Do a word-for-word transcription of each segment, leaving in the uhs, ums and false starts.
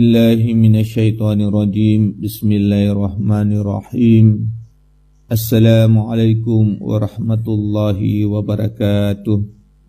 Billahi minasyaitonir rajim. Bismillahirrahmanirrahim. Assalamualaikum warahmatullahi wabarakatuh.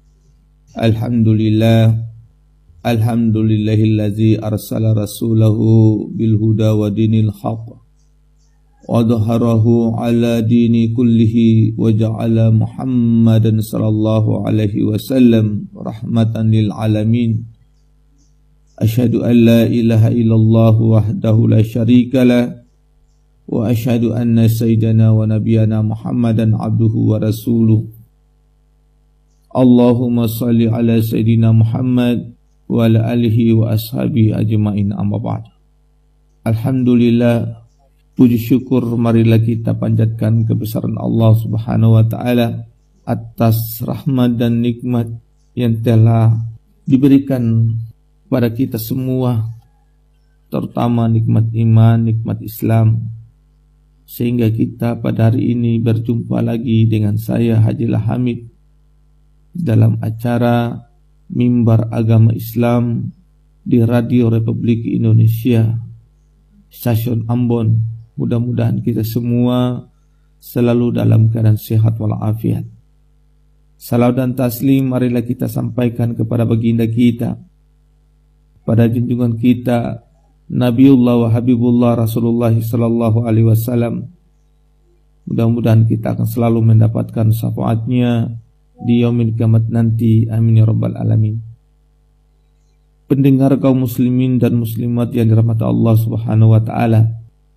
Alhamdulillah. Alhamdulillahillazi arsala rasulahu bil huda wa dinil haqq wa dhaharahu ala dini kullihi wa ja'ala Muhammadan sallallahu alaihi wasallam rahmatan lil alamin. Asyhadu an la ilaha illallah wahdahu la syarika lah wa asyhadu anna sayyidana wa nabiyana Muhammadan abduhu wa rasuluh. Allahumma salli ala sayyidina Muhammad wa ala alihi wa ashabihi ajma'in, amma ba'd. Alhamdulillah, puji syukur marilah kita panjatkan kebesaran Allah Subhanahu wa taala atas rahmat dan nikmat yang telah diberikan pada kita semua, terutama nikmat iman, nikmat Islam, sehingga kita pada hari ini berjumpa lagi dengan saya Haji Hamid dalam acara Mimbar Agama Islam di Radio Republik Indonesia, Stasiun Ambon. Mudah-mudahan kita semua selalu dalam keadaan sehat walafiat. Salam dan taslim marilah kita sampaikan kepada baginda kita, pada junjungan kita Nabiullah wa Habibullah Rasulullah sallallahu alaihi wasallam. Mudah-mudahan kita akan selalu mendapatkan syafaatnya di yaumil kiamat nanti. Amin ya rabbal alamin. Pendengar kaum muslimin dan muslimat yang dirahmati Allah Subhanahu wa taala,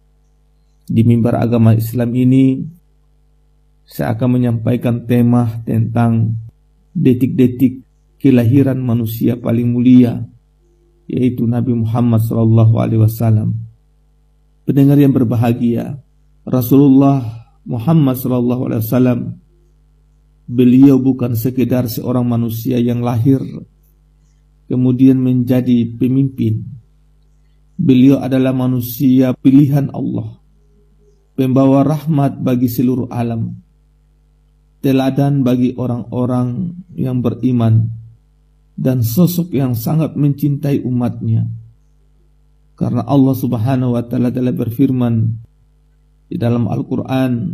di mimbar agama Islam ini saya akan menyampaikan tema tentang detik-detik kelahiran manusia paling mulia, yaitu Nabi Muhammad sallallahu alaihi wasallam. Pendengar yang berbahagia, Rasulullah Muhammad sallallahu alaihi wasallam, beliau bukan sekedar seorang manusia yang lahir kemudian menjadi pemimpin. Beliau adalah manusia pilihan Allah, pembawa rahmat bagi seluruh alam, teladan bagi orang-orang yang beriman, dan sosok yang sangat mencintai umatnya. Karena Allah Subhanahu wa taala telah berfirman di dalam Al-Qur'an,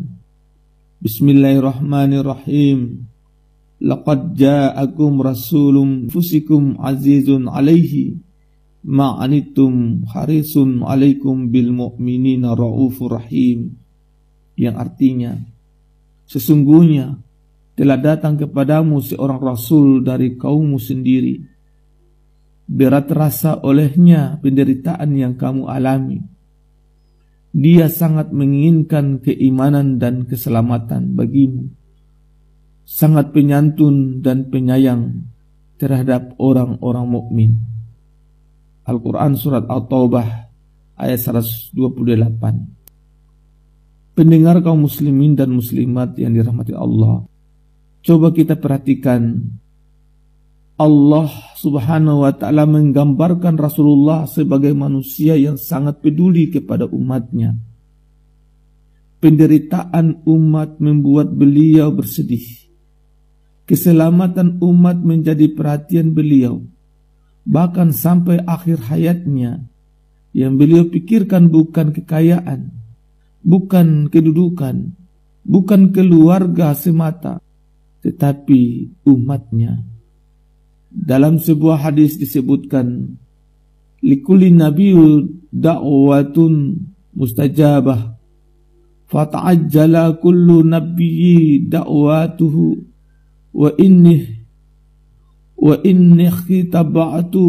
Bismillahirrahmanirrahim, laqad ja'akum rasulun fusikum azizun alaihi ma'anittum harisun alaikum bil mu'minina raufur rahim. Yang artinya, sesungguhnya telah datang kepadamu seorang rasul dari kaummu sendiri, berat rasa olehnya penderitaan yang kamu alami. Dia sangat menginginkan keimanan dan keselamatan bagimu, sangat penyantun dan penyayang terhadap orang-orang mukmin. Al-Quran Surat At-Taubah ayat seratus dua puluh delapan. Pendengar kaum muslimin dan muslimat yang dirahmati Allah, coba kita perhatikan, Allah Subhanahu wa ta'ala menggambarkan Rasulullah sebagai manusia yang sangat peduli kepada umatnya. Penderitaan umat membuat beliau bersedih. Keselamatan umat menjadi perhatian beliau. Bahkan sampai akhir hayatnya, yang beliau pikirkan bukan kekayaan, bukan kedudukan, bukan keluarga semata, tetapi umatnya. Dalam sebuah hadis disebutkan, likulli nabiyyu da'watun mustajabah, fata'ajjala kullu nabiyyi da'watuhu, wa inni wa inni khitaba'tu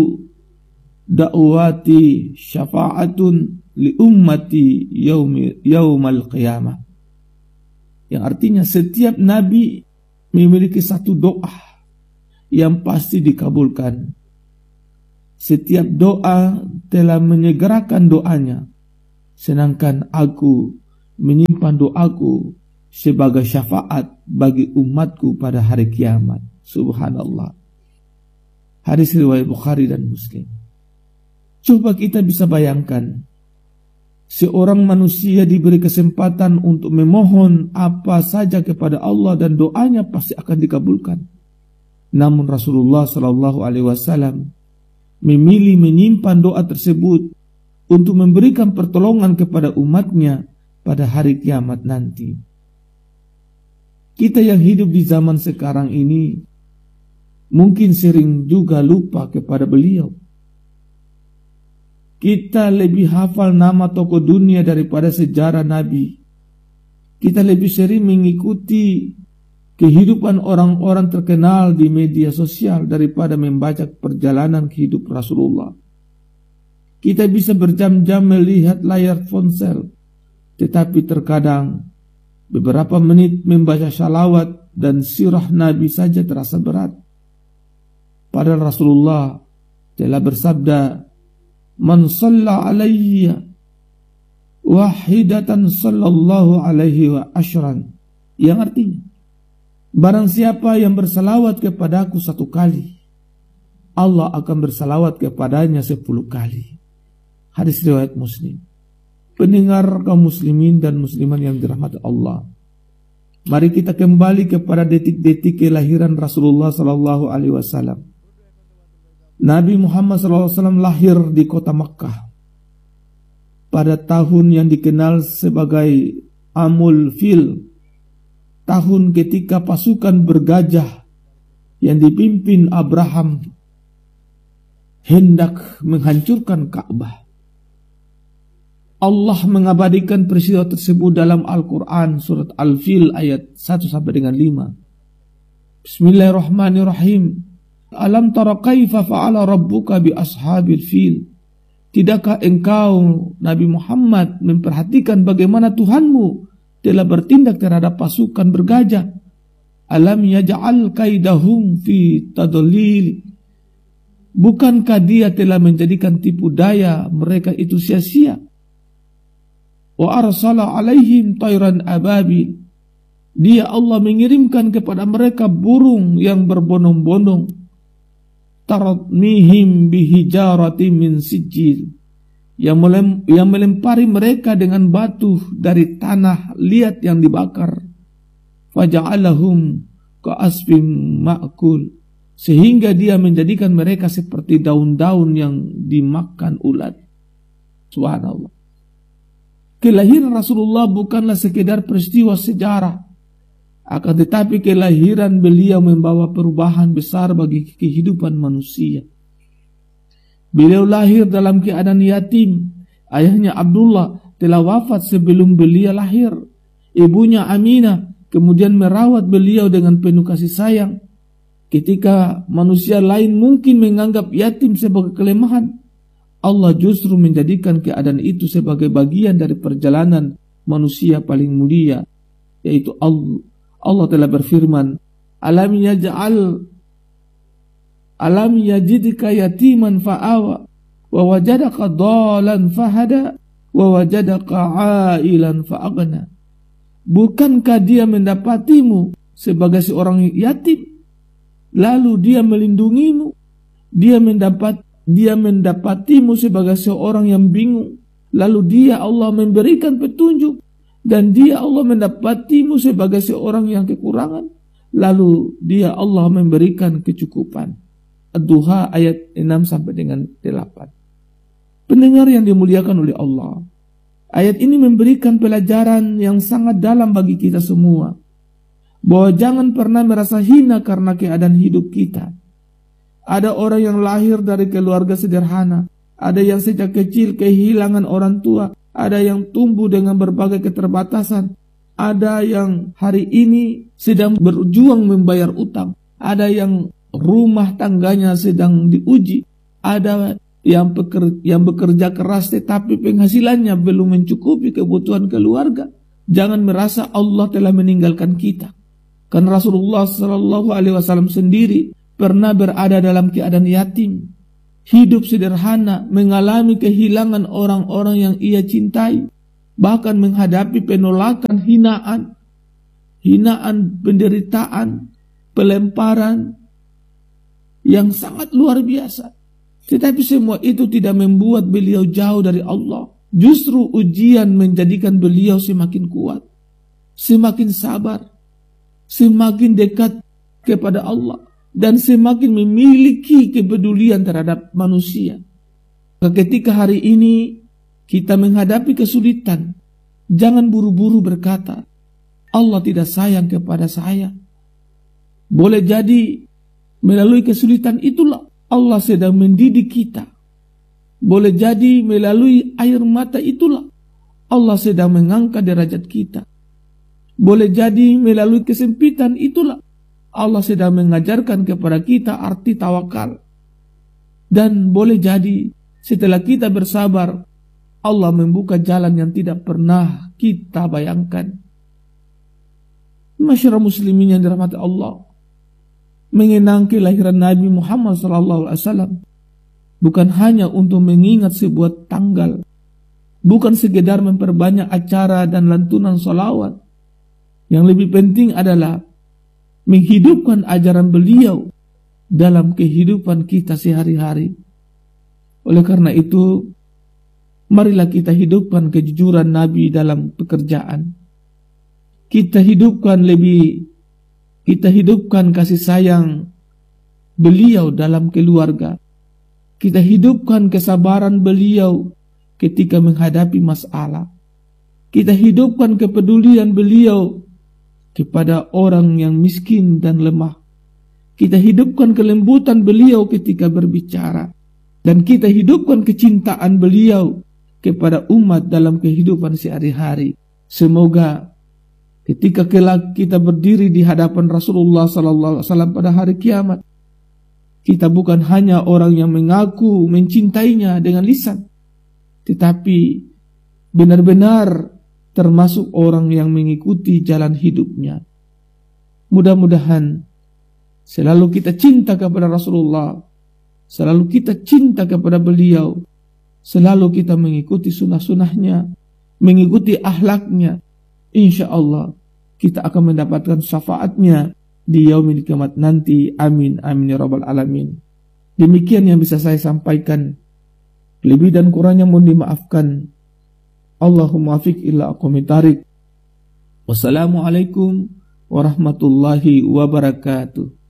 da'wati syafa'atun li ummati yaumi yaumal qiyamah. Yang artinya setiap nabi memiliki satu doa yang pasti dikabulkan. Setiap doa telah menyegerakan doanya, sedangkan aku menyimpan doaku sebagai syafaat bagi umatku pada hari kiamat. Subhanallah. Hadis riwayat Bukhari dan Muslim. Coba kita bisa bayangkan, seorang manusia diberi kesempatan untuk memohon apa saja kepada Allah dan doanya pasti akan dikabulkan. Namun Rasulullah Shallallahu Alaihi Wasallam memilih menyimpan doa tersebut untuk memberikan pertolongan kepada umatnya pada hari kiamat nanti. Kita yang hidup di zaman sekarang ini mungkin sering juga lupa kepada beliau. Kita lebih hafal nama tokoh dunia daripada sejarah Nabi. Kita lebih sering mengikuti kehidupan orang-orang terkenal di media sosial daripada membaca perjalanan hidup Rasulullah. Kita bisa berjam-jam melihat layar ponsel, tetapi terkadang beberapa menit membaca shalawat dan sirah Nabi saja terasa berat. Padahal Rasulullah telah bersabda, "Man shalla alayya wahidatan sallallahu alaihi wa ashran." Yang artinya, barang siapa yang bersalawat kepadaku satu kali, Allah akan bersalawat kepadanya sepuluh kali. Hadis riwayat Muslim. Pendengar kaum muslimin dan musliman yang dirahmati Allah, mari kita kembali kepada detik-detik kelahiran Rasulullah sallallahu alaihi wasallam. Nabi Muhammad sallallahu alaihi wasallam lahir di kota Makkah pada tahun yang dikenal sebagai Amul Fil, tahun ketika pasukan bergajah yang dipimpin Abraham hendak menghancurkan Ka'bah. Allah mengabadikan peristiwa tersebut dalam Al-Quran surat Al-Fil ayat satu sampai dengan lima. Bismillahirrahmanirrahim. Alam tara kaifa fa'ala rabbuka bi ashabil fil. Tidakkah engkau Nabi Muhammad memperhatikan bagaimana Tuhanmu telah bertindak terhadap pasukan bergajah? Alam yaj'al kaidahum fi tadlil. Bukankah dia telah menjadikan tipu daya mereka itu sia-sia? Wa arsala alaihim tayran ababil. Dia Allah mengirimkan kepada mereka burung yang berbondong-bondong. Taradmihim bihijaratin min sijil. Yang, melem, yang melempari mereka dengan batu dari tanah liat yang dibakar. Faja'alahum ka'asfim ma'kul. Sehingga dia menjadikan mereka seperti daun-daun yang dimakan ulat. Subhanallah. Kelahiran Rasulullah bukanlah sekedar peristiwa sejarah, akan tetapi kelahiran beliau membawa perubahan besar bagi kehidupan manusia. Beliau lahir dalam keadaan yatim. Ayahnya Abdullah telah wafat sebelum beliau lahir. Ibunya Aminah kemudian merawat beliau dengan penuh kasih sayang. Ketika manusia lain mungkin menganggap yatim sebagai kelemahan, Allah justru menjadikan keadaan itu sebagai bagian dari perjalanan manusia paling mulia, yaitu Allah. Allah telah berfirman, Alam yaj'al Alam yajidka yatiman fa'awa wa wajadaka dhalan fahada wa wajadaka 'ailan fa'aghna. Bukankah dia mendapatimu sebagai seorang yatim, lalu dia melindungimu? Dia mendapat Dia mendapatimu sebagai seorang yang bingung, lalu dia Allah memberikan petunjuk. Dan dia Allah mendapatimu sebagai seorang yang kekurangan, lalu dia Allah memberikan kecukupan. Ad-Duha ayat enam sampai dengan delapan. Pendengar yang dimuliakan oleh Allah, ayat ini memberikan pelajaran yang sangat dalam bagi kita semua, bahwa jangan pernah merasa hina karena keadaan hidup kita. Ada orang yang lahir dari keluarga sederhana, ada yang sejak kecil kehilangan orang tua, ada yang tumbuh dengan berbagai keterbatasan, ada yang hari ini sedang berjuang membayar utang, ada yang rumah tangganya sedang diuji, ada yang bekerja, yang bekerja keras tetapi penghasilannya belum mencukupi kebutuhan keluarga. Jangan merasa Allah telah meninggalkan kita. Karena Rasulullah Shallallahu Alaihi Wasallam sendiri pernah berada dalam keadaan yatim, hidup sederhana, mengalami kehilangan orang-orang yang ia cintai, bahkan menghadapi penolakan, hinaan, hinaan, penderitaan, pelemparan yang sangat luar biasa. Tetapi semua itu tidak membuat beliau jauh dari Allah. Justru ujian menjadikan beliau semakin kuat, semakin sabar, semakin dekat kepada Allah, dan semakin memiliki kepedulian terhadap manusia. Ketika hari ini kita menghadapi kesulitan, jangan buru-buru berkata, Allah tidak sayang kepada saya. Boleh jadi melalui kesulitan itulah Allah sedang mendidik kita. Boleh jadi melalui air mata itulah Allah sedang mengangkat derajat kita. Boleh jadi melalui kesempitan itulah Allah sedang mengajarkan kepada kita arti tawakal. Dan boleh jadi setelah kita bersabar, Allah membuka jalan yang tidak pernah kita bayangkan. Masyarakat muslimin yang dirahmati Allah, mengenang kelahiran Nabi Muhammad sallallahu alaihi wasallam bukan hanya untuk mengingat sebuah tanggal, bukan sekedar memperbanyak acara dan lantunan sholawat. Yang lebih penting adalah menghidupkan ajaran beliau dalam kehidupan kita sehari-hari. Oleh karena itu, marilah kita hidupkan kejujuran Nabi dalam pekerjaan. Kita hidupkan lebih, kita hidupkan kasih sayang beliau dalam keluarga. Kita hidupkan kesabaran beliau ketika menghadapi masalah. Kita hidupkan kepedulian beliau kepada orang yang miskin dan lemah. Kita hidupkan kelembutan beliau ketika berbicara. Dan kita hidupkan kecintaan beliau kepada umat dalam kehidupan sehari-hari. Semoga ketika kelak kita berdiri di hadapan Rasulullah sallallahu alaihi wasallam pada hari kiamat, kita bukan hanya orang yang mengaku mencintainya dengan lisan, tetapi benar-benar termasuk orang yang mengikuti jalan hidupnya. Mudah-mudahan selalu kita cinta kepada Rasulullah, selalu kita cinta kepada beliau, selalu kita mengikuti sunnah-sunnahnya, mengikuti akhlaknya. Insya Allah kita akan mendapatkan syafaatnya di yaumil kiamat nanti. Amin amin ya rabbal alamin. Demikian yang bisa saya sampaikan. Lebih dan kurangnya mohon dimaafkan. Allahumma afiq illa aqwamit thariq. Wassalamualaikum warahmatullahi wabarakatuh.